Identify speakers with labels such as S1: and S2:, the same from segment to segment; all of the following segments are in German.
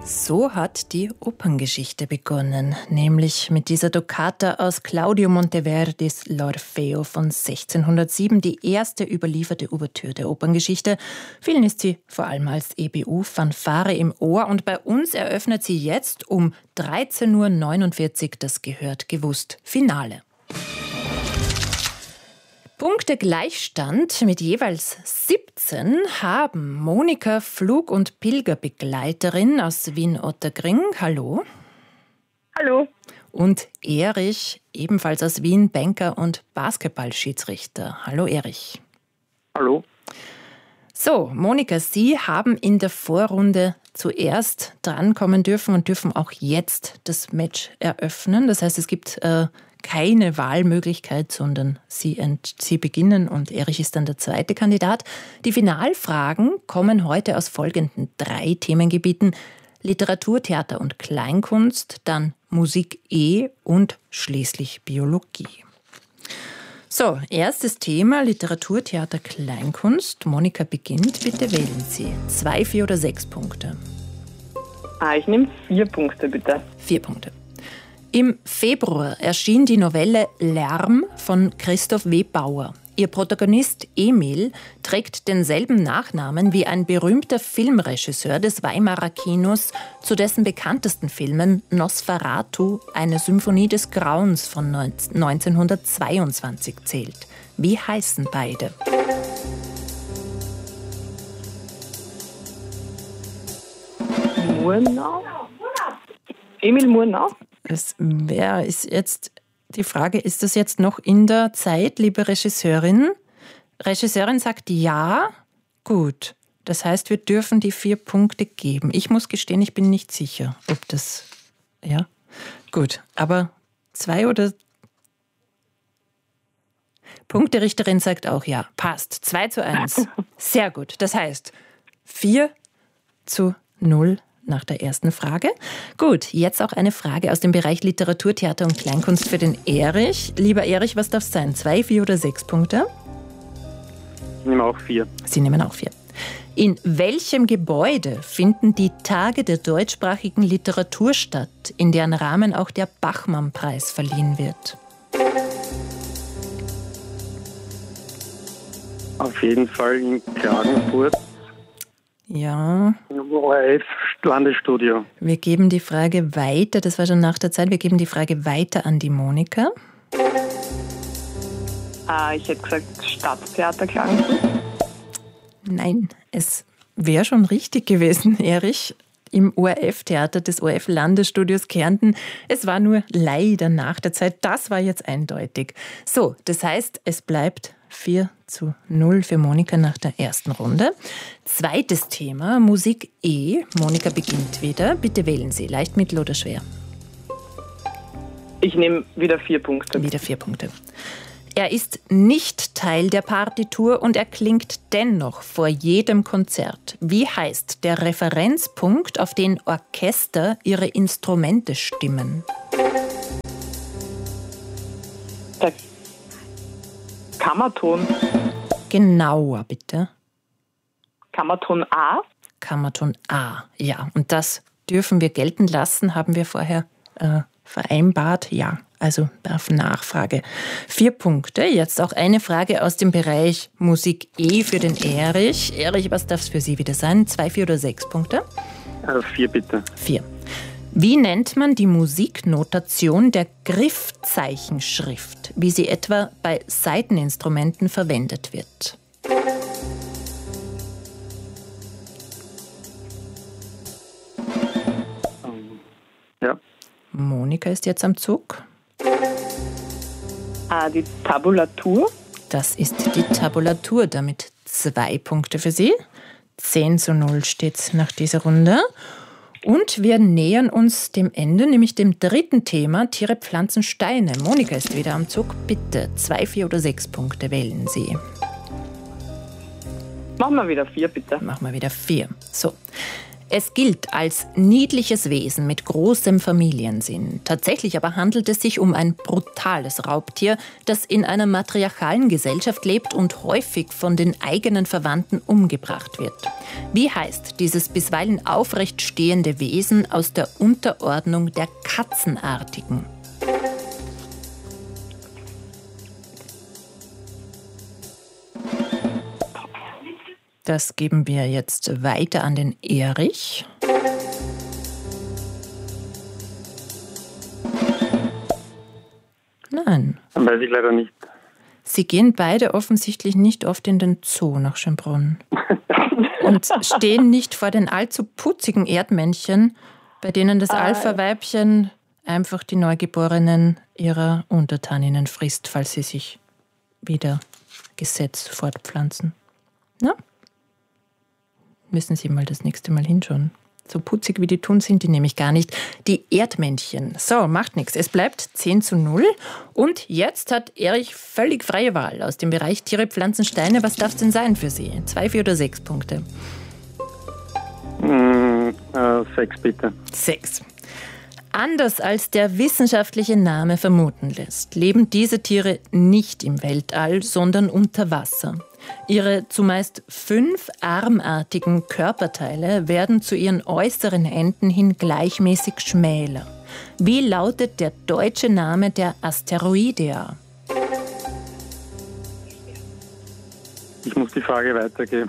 S1: So hat die Operngeschichte begonnen, nämlich mit dieser Toccata aus Claudio Monteverdis L'Orfeo von 1607, die erste überlieferte Ouvertüre der Operngeschichte. Vielen ist sie vor allem als EBU-Fanfare im Ohr und bei uns eröffnet sie jetzt um 13.49 Uhr das gehört gewusst Finale. Punktegleichstand mit jeweils 17 haben Monika, Flug- und Pilgerbegleiterin aus Wien-Ottakring. Hallo.
S2: Hallo.
S1: Und Erich, ebenfalls aus Wien, Banker und Basketballschiedsrichter. Hallo Erich.
S3: Hallo.
S1: So, Monika, Sie haben in der Vorrunde zuerst drankommen dürfen und dürfen auch jetzt das Match eröffnen. Das heißt, es gibt keine Wahlmöglichkeit, sondern Sie beginnen und Erich ist dann der zweite Kandidat. Die Finalfragen kommen heute aus folgenden 3 Themengebieten: Literatur, Theater und Kleinkunst, dann Musik E und schließlich Biologie. So, erstes Thema, Literatur, Theater, Kleinkunst. Monika beginnt, bitte wählen Sie. 2, 4 oder 6 Punkte?
S2: Ich nehme 4 Punkte, bitte.
S1: 4 Punkte. Im Februar erschien die Novelle Lärm von Christoph W. Bauer. Ihr Protagonist Emil trägt denselben Nachnamen wie ein berühmter Filmregisseur des Weimarer Kinos, zu dessen bekanntesten Filmen Nosferatu, eine Symphonie des Grauens von 1922 zählt. Wie heißen beide?
S2: Murnau? Emil Murnau?
S1: Die Frage, ist das jetzt noch in der Zeit, liebe Regisseurin? Regisseurin sagt ja. Gut. Das heißt, wir dürfen die 4 Punkte geben. Ich muss gestehen, ich bin nicht sicher, ob das... Ja, gut. Aber 2 oder... Punkterichterin sagt auch ja. Passt. 2:1. Sehr gut. Das heißt, 4:0 nach der ersten Frage. Gut, jetzt auch eine Frage aus dem Bereich Literatur, Theater und Kleinkunst für den Erich. Lieber Erich, was darf es sein? 2, 4 oder 6 Punkte?
S3: Ich nehme auch 4.
S1: Sie nehmen auch 4. In welchem Gebäude finden die Tage der deutschsprachigen Literatur statt, in deren Rahmen auch der Bachmann-Preis verliehen wird?
S3: Auf jeden Fall in Klagenfurt.
S1: Ja.
S3: ORF Landesstudio.
S1: Wir geben die Frage weiter, das war schon nach der Zeit, wir geben die Frage weiter an die Monika.
S2: Ich hätte gesagt Stadttheater Klagenfurt.
S1: Nein, es wäre schon richtig gewesen, Erich, im ORF-Theater des ORF-Landesstudios Kärnten. Es war nur leider nach der Zeit, das war jetzt eindeutig. So, das heißt, es bleibt 4:0 für Monika nach der ersten Runde. Zweites Thema, Musik E. Monika beginnt wieder. Bitte wählen Sie, leicht, mittel oder schwer?
S2: Ich nehme wieder 4 Punkte.
S1: Wieder 4 Punkte. Er ist nicht Teil der Partitur und er klingt dennoch vor jedem Konzert. Wie heißt der Referenzpunkt, auf den Orchester ihre Instrumente stimmen?
S2: Der Kammerton.
S1: Genauer, bitte.
S2: Kammerton A.
S1: Kammerton A, ja. Und das dürfen wir gelten lassen, haben wir vorher vereinbart. Ja, also auf Nachfrage. 4 Punkte. Jetzt auch eine Frage aus dem Bereich Musik E für den Erich. Erich, was darf es für Sie wieder sein? 2, 4 oder 6 Punkte?
S3: 4 bitte.
S1: 4. Wie nennt man die Musiknotation der Griffzeichenschrift, wie sie etwa bei Saiteninstrumenten verwendet wird?
S3: Ja.
S1: Monika ist jetzt am Zug.
S2: Die Tabulatur.
S1: Das ist die Tabulatur, damit 2 Punkte für Sie. 10:0 steht es nach dieser Runde. Und wir nähern uns dem Ende, nämlich dem dritten Thema, Tiere, Pflanzen, Steine. Monika ist wieder am Zug. Bitte, 2, 4 oder 6 Punkte wählen Sie.
S2: Machen wir wieder 4, bitte.
S1: Machen wir wieder 4. So. Es gilt als niedliches Wesen mit großem Familiensinn. Tatsächlich aber handelt es sich um ein brutales Raubtier, das in einer matriarchalen Gesellschaft lebt und häufig von den eigenen Verwandten umgebracht wird. Wie heißt dieses bisweilen aufrecht stehende Wesen aus der Unterordnung der Katzenartigen? Das geben wir jetzt weiter an den Erich. Nein.
S3: Weiß ich leider nicht.
S1: Sie gehen beide offensichtlich nicht oft in den Zoo nach Schönbrunn und stehen nicht vor den allzu putzigen Erdmännchen, bei denen das Alpha-Weibchen einfach die Neugeborenen ihrer Untertaninnen frisst, falls sie sich wieder gesetzt fortpflanzen. Na? Müssen Sie mal das nächste Mal hinschauen. So putzig wie die tun, sind die nämlich gar nicht. Die Erdmännchen. So, macht nichts. Es bleibt 10:0. Und jetzt hat Erich völlig freie Wahl aus dem Bereich Tiere, Pflanzen, Steine. Was darf es denn sein für Sie? 2, 4 oder 6 Punkte?
S3: 6 bitte.
S1: 6. Anders als der wissenschaftliche Name vermuten lässt, leben diese Tiere nicht im Weltall, sondern unter Wasser. Ihre zumeist 5 armartigen Körperteile werden zu ihren äußeren Enden hin gleichmäßig schmäler. Wie lautet der deutsche Name der Asteroidea?
S3: Ich muss die Frage weitergeben.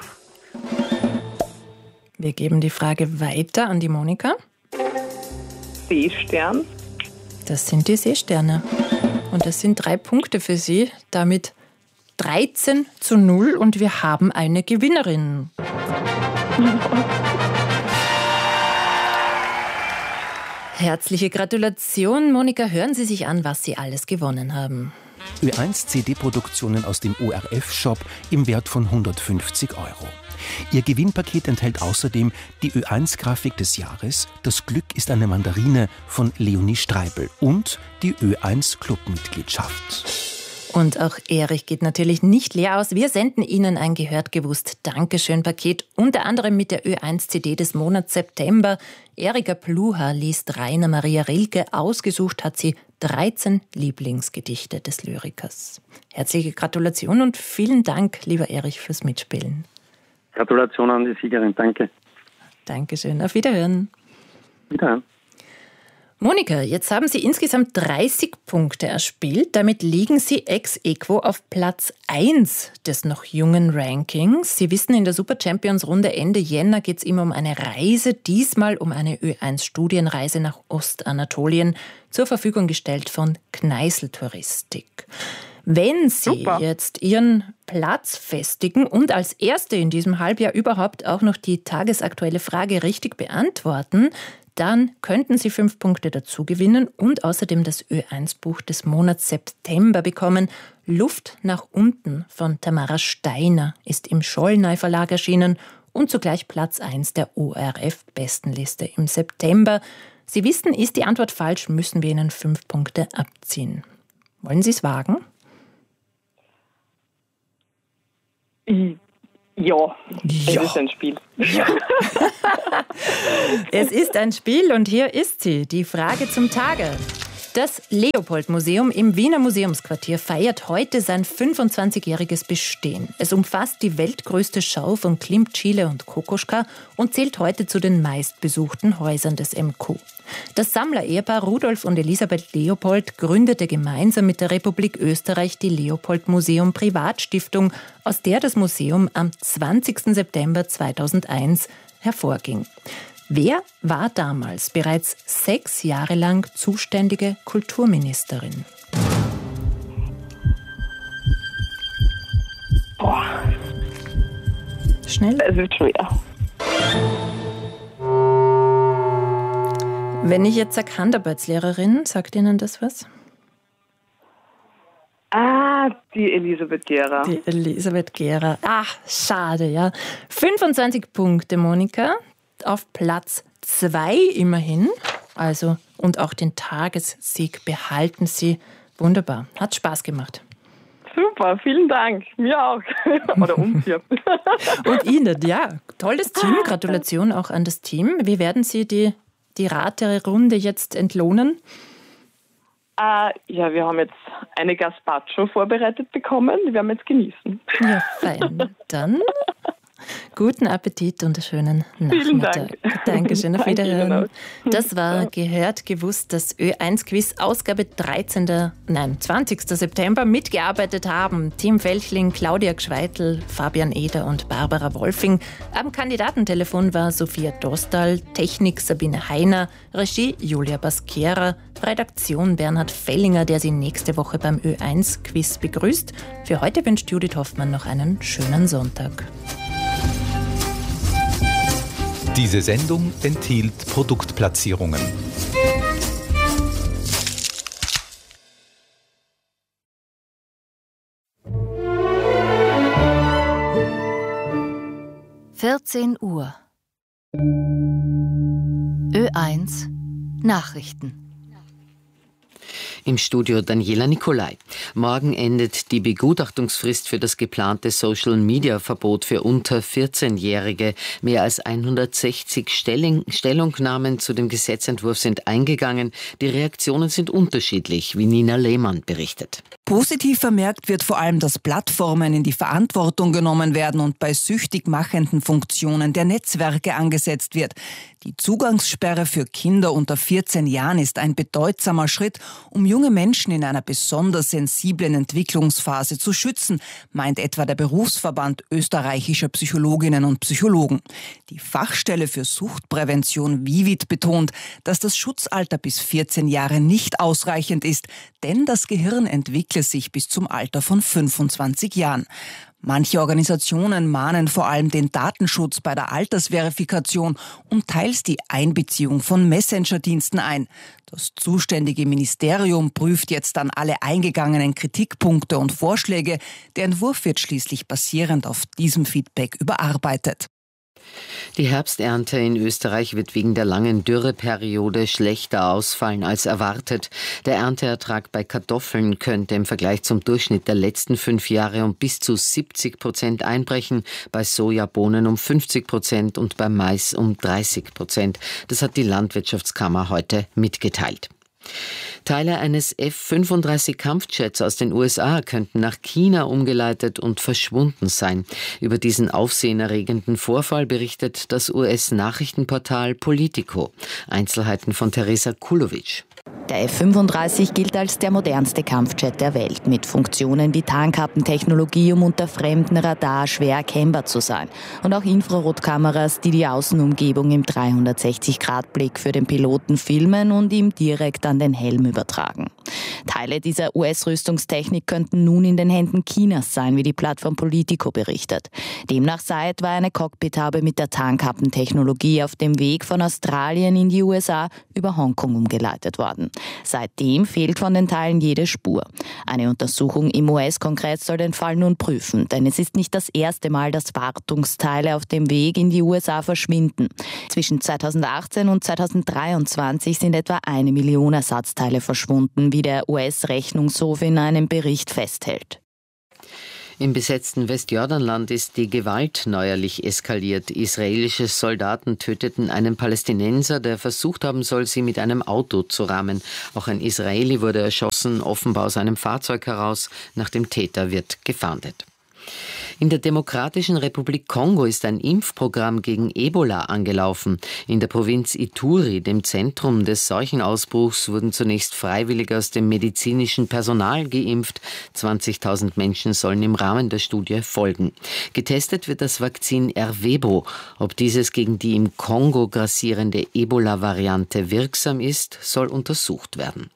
S1: Wir geben die Frage weiter an die Monika.
S2: Seestern.
S1: Das sind die Seesterne. Und das sind 3 Punkte für Sie. Damit 13:0 und wir haben eine Gewinnerin. Herzliche Gratulation, Monika. Hören Sie sich an, was Sie alles gewonnen haben.
S4: Ö1 CD-Produktionen aus dem ORF-Shop im Wert von 150 €. Ihr Gewinnpaket enthält außerdem die Ö1-Grafik des Jahres, Das Glück ist eine Mandarine von Leonie Streibel und die Ö1-Clubmitgliedschaft.
S1: Und auch Erich geht natürlich nicht leer aus. Wir senden Ihnen ein gehört gewusst Dankeschön-Paket, unter anderem mit der Ö1-CD des Monats September. Erika Pluha liest Rainer Maria Rilke. Ausgesucht hat sie 13 Lieblingsgedichte des Lyrikers. Herzliche Gratulation und vielen Dank, lieber Erich, fürs Mitspielen.
S3: Gratulation an die Siegerin, danke.
S1: Dankeschön, auf Wiederhören.
S3: Wiederhören.
S1: Monika, jetzt haben Sie insgesamt 30 Punkte erspielt. Damit liegen Sie ex aequo auf Platz 1 des noch jungen Rankings. Sie wissen, in der Super Champions Runde Ende Jänner geht es immer um eine Reise, diesmal um eine Ö1-Studienreise nach Ostanatolien, zur Verfügung gestellt von Kneißl Touristik. Wenn Sie jetzt Ihren Platz festigen und als Erste in diesem Halbjahr überhaupt auch noch die tagesaktuelle Frage richtig beantworten, dann könnten Sie 5 Punkte dazu gewinnen und außerdem das Ö1-Buch des Monats September bekommen. Luft nach unten von Tamara Steiner ist im Schollnay Verlag erschienen und zugleich Platz 1 der ORF-Bestenliste im September. Sie wissen, ist die Antwort falsch, müssen wir Ihnen 5 Punkte abziehen. Wollen Sie es wagen?
S2: Ja, es ist ein Spiel.
S1: Ja. Es ist ein Spiel und hier ist sie, die Frage zum Tage. Das Leopold-Museum im Wiener Museumsquartier feiert heute sein 25-jähriges Bestehen. Es umfasst die weltgrößte Schau von Klimt, Schiele und Kokoschka und zählt heute zu den meistbesuchten Häusern des MQ. Das Sammler-Ehepaar Rudolf und Elisabeth Leopold gründete gemeinsam mit der Republik Österreich die Leopold Museum Privatstiftung, aus der das Museum am 20. September 2001 hervorging. Wer war damals bereits 6 Jahre lang zuständige Kulturministerin? Schnell?
S2: Es wird schwer.
S1: Wenn ich jetzt sage Handarbeitslehrerin, sagt Ihnen das was?
S2: Die Elisabeth Gera.
S1: Die Elisabeth Gera. Ach, schade, ja. 25 Punkte, Monika. Auf Platz 2 immerhin. Also, und auch den Tagessieg behalten Sie. Wunderbar. Hat Spaß gemacht.
S2: Super, vielen Dank. Mir auch. Oder uns hier.
S1: Und Ihnen, ja. Tolles Team. Gratulation auch an das Team. Wie werden Sie die Raterunde jetzt entlohnen?
S2: Ja, wir haben jetzt eine Gazpacho vorbereitet bekommen. Die werden wir jetzt genießen.
S1: Ja, fein. Dann guten Appetit und einen schönen Nachmittag.
S2: Vielen Dank.
S1: Dankeschön, auf Wiederhören.
S2: Danke
S1: Das war Gehört, gewusst, das Ö1-Quiz, Ausgabe 20. September. Mitgearbeitet haben Tim Felchling, Claudia Gschweitel, Fabian Eder und Barbara Wolfing. Am Kandidatentelefon war Sophia Dostal, Technik Sabine Heiner, Regie Julia Baskera, Redaktion Bernhard Fellinger, der Sie nächste Woche beim Ö1-Quiz begrüßt. Für heute wünscht Judith Hoffmann noch einen schönen Sonntag.
S5: Diese Sendung enthielt Produktplatzierungen.
S6: Uhr. Ö1 Nachrichten.
S7: Im Studio Daniela Nicolai. Morgen endet die Begutachtungsfrist für das geplante Social-Media-Verbot für unter 14-Jährige. Mehr als 160 Stellungnahmen zu dem Gesetzentwurf sind eingegangen. Die Reaktionen sind unterschiedlich, wie Nina Lehmann berichtet.
S8: Positiv vermerkt wird vor allem, dass Plattformen in die Verantwortung genommen werden und bei süchtig machenden Funktionen der Netzwerke angesetzt wird. Die Zugangssperre für Kinder unter 14 Jahren ist ein bedeutsamer Schritt, um junge Menschen in einer besonders sensiblen Entwicklungsphase zu schützen, meint etwa der Berufsverband österreichischer Psychologinnen und Psychologen. Die Fachstelle für Suchtprävention VIVID betont, dass das Schutzalter bis 14 Jahre nicht ausreichend ist, denn das Gehirn entwickle sich bis zum Alter von 25 Jahren. Manche Organisationen mahnen vor allem den Datenschutz bei der Altersverifikation und teils die Einbeziehung von Messenger-Diensten ein. Das zuständige Ministerium prüft jetzt dann alle eingegangenen Kritikpunkte und Vorschläge. Der Entwurf wird schließlich basierend auf diesem Feedback überarbeitet.
S7: Die Herbsternte in Österreich wird wegen der langen Dürreperiode schlechter ausfallen als erwartet. Der Ernteertrag bei Kartoffeln könnte im Vergleich zum Durchschnitt der letzten 5 Jahre um bis zu 70% einbrechen, bei Sojabohnen um 50% und beim Mais um 30%. Das hat die Landwirtschaftskammer heute mitgeteilt. Teile eines F-35 Kampfjets aus den USA könnten nach China umgeleitet und verschwunden sein. Über diesen aufsehenerregenden Vorfall berichtet das US-Nachrichtenportal Politico. Einzelheiten von Teresa Kulovic.
S6: Der F-35 gilt als der modernste Kampfjet der Welt, mit Funktionen wie Tarnkappentechnologie, um unter fremdem Radar schwer erkennbar zu sein. Und auch Infrarotkameras, die die Außenumgebung im 360-Grad-Blick für den Piloten filmen und ihm direkt an den Helm übertragen. Teile dieser US-Rüstungstechnik könnten nun in den Händen Chinas sein, wie die Plattform Politico berichtet. Demnach sei etwa eine Cockpithaube mit der Tarnkappentechnologie auf dem Weg von Australien in die USA über Hongkong umgeleitet worden. Seitdem fehlt von den Teilen jede Spur. Eine Untersuchung im US-Kongress soll den Fall nun prüfen, denn es ist nicht das erste Mal, dass Wartungsteile auf dem Weg in die USA verschwinden. Zwischen 2018 und 2023 sind etwa 1 Million Ersatzteile verschwunden, wie der US-Rechnungshof in einem Bericht festhält.
S7: Im besetzten Westjordanland ist die Gewalt neuerlich eskaliert. Israelische Soldaten töteten einen Palästinenser, der versucht haben soll, sie mit einem Auto zu rammen. Auch ein Israeli wurde erschossen, offenbar aus einem Fahrzeug heraus. Nach dem Täter wird gefahndet. In der Demokratischen Republik Kongo ist ein Impfprogramm gegen Ebola angelaufen. In der Provinz Ituri, dem Zentrum des Seuchenausbruchs, wurden zunächst Freiwillige aus dem medizinischen Personal geimpft. 20.000 Menschen sollen im Rahmen der Studie folgen. Getestet wird das Vakzin Ervebo. Ob dieses gegen die im Kongo grassierende Ebola-Variante wirksam ist, soll untersucht werden.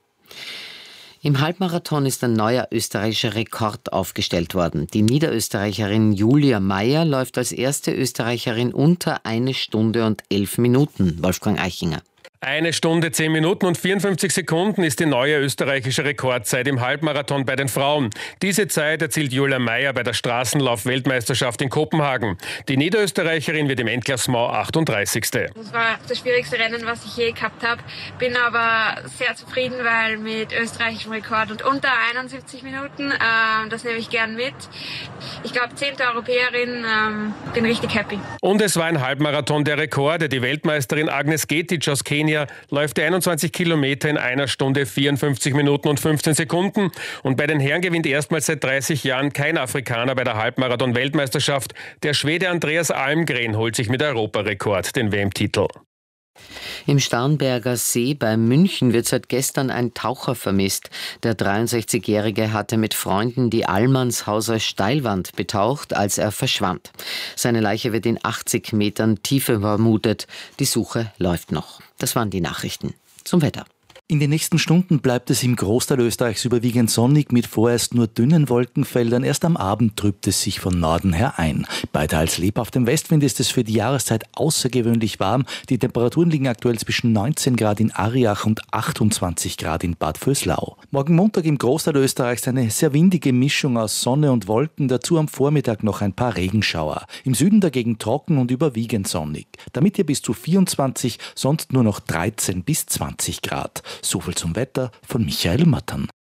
S7: Im Halbmarathon ist ein neuer österreichischer Rekord aufgestellt worden. Die Niederösterreicherin Julia Meyer läuft als erste Österreicherin unter 1 Stunde und 11 Minuten. Wolfgang Eichinger.
S9: 1 Stunde, 10 Minuten und 54 Sekunden ist die neue österreichische Rekordzeit im Halbmarathon bei den Frauen. Diese Zeit erzielt Julia Meyer bei der Straßenlauf-Weltmeisterschaft in Kopenhagen. Die Niederösterreicherin wird im Endklassement 38.
S10: Das war das schwierigste Rennen, was ich je gehabt habe. Bin aber sehr zufrieden, weil mit österreichischem Rekord und unter 71 Minuten, das nehme ich gern mit. Ich glaube, 10. Europäerin, bin richtig happy.
S9: Und es war ein Halbmarathon der Rekorde. Die Weltmeisterin Agnes Getic aus Kenia läuft 21 Kilometer in 1 Stunde, 54 Minuten und 15 Sekunden. Und bei den Herren gewinnt erstmals seit 30 Jahren kein Afrikaner bei der Halbmarathon-Weltmeisterschaft. Der Schwede Andreas Almgren holt sich mit Europarekord den WM-Titel.
S7: Im Starnberger See bei München wird seit gestern ein Taucher vermisst. Der 63-Jährige hatte mit Freunden die Allmannshauser Steilwand betaucht, als er verschwand. Seine Leiche wird in 80 Metern Tiefe vermutet. Die Suche läuft noch. Das waren die Nachrichten. Zum Wetter.
S11: In den nächsten Stunden bleibt es im Großteil Österreichs überwiegend sonnig mit vorerst nur dünnen Wolkenfeldern. Erst am Abend trübt es sich von Norden her ein. Bei teils lebhaftem Westwind ist es für die Jahreszeit außergewöhnlich warm. Die Temperaturen liegen aktuell zwischen 19 Grad in Ariach und 28 Grad in Bad Vöslau. Morgen Montag im Großteil Österreichs eine sehr windige Mischung aus Sonne und Wolken. Dazu am Vormittag noch ein paar Regenschauer. Im Süden dagegen trocken und überwiegend sonnig. Damit hier bis zu 24, sonst nur noch 13 bis 20 Grad. So viel zum Wetter von Michael Mattern.